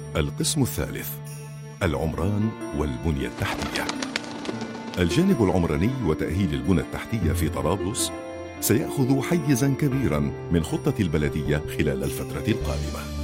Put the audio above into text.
القسم الثالث: العمران والبنية التحتية. الجانب العمراني وتأهيل البنى التحتية في طرابلس سيأخذ حيزاً كبيراً من خطة البلدية خلال الفترة القادمة.